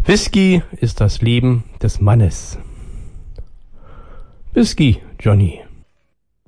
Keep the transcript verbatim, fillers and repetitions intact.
Whisky ist das Leben des Mannes. Whisky, Johnny.